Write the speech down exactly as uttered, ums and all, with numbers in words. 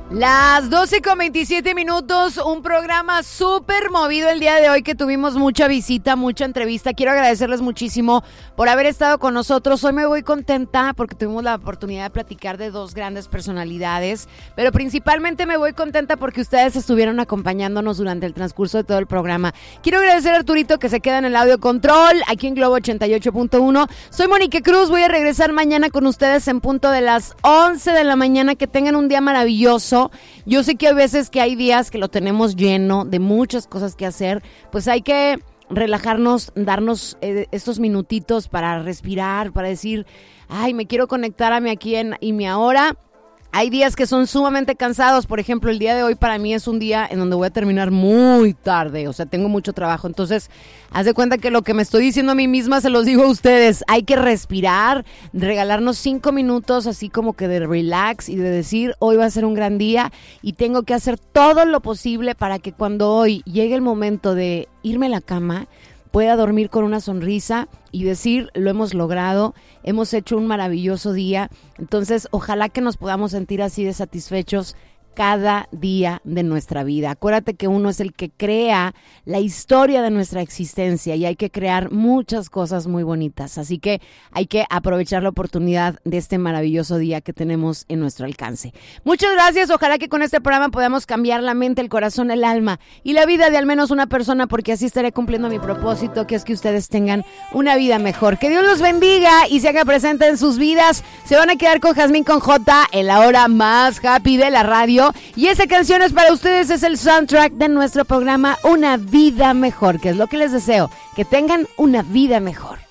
Las doce con veintisiete minutos, un programa súper movido el día de hoy que tuvimos mucha visita, mucha entrevista. Quiero agradecerles muchísimo por haber estado con nosotros. Hoy me voy contenta porque tuvimos la oportunidad de platicar de dos grandes personalidades, pero principalmente me voy contenta porque ustedes estuvieron acompañándonos durante el transcurso de todo el programa. Quiero agradecer a Arturito que se queda en el audio control, aquí en Globo ochenta y ocho punto uno. Soy Monique Cruz, voy a regresar mañana con ustedes en punto de las once de la mañana. Que tengan un día maravilloso. Yo sé que a veces que hay días que lo tenemos lleno de muchas cosas que hacer, pues hay que relajarnos, darnos eh, estos minutitos para respirar, para decir, ay, me quiero conectar a mi aquí en, y mi ahora. Hay días que son sumamente cansados, por ejemplo, el día de hoy para mí es un día en donde voy a terminar muy tarde, o sea, tengo mucho trabajo, entonces, haz de cuenta que lo que me estoy diciendo a mí misma se los digo a ustedes, hay que respirar, regalarnos cinco minutos así como que de relax y de decir, hoy va a ser un gran día y tengo que hacer todo lo posible para que cuando hoy llegue el momento de irme a la cama, pueda dormir con una sonrisa y decir, lo hemos logrado, hemos hecho un maravilloso día. Entonces, ojalá que nos podamos sentir así de satisfechos cada día de nuestra vida. Acuérdate que uno es el que crea la historia de nuestra existencia y hay que crear muchas cosas muy bonitas. Así que hay que aprovechar la oportunidad de este maravilloso día que tenemos en nuestro alcance. Muchas gracias. Ojalá que con este programa podamos cambiar la mente, el corazón, el alma y la vida de al menos una persona, porque así estaré cumpliendo mi propósito, que es que ustedes tengan una vida mejor. Que Dios los bendiga y se haga presente en sus vidas. Se van a quedar con Jazmín con J en la hora más happy de la radio. Y esa canción es para ustedes, es el soundtrack de nuestro programa Una Vida Mejor, que es lo que les deseo, que tengan una vida mejor.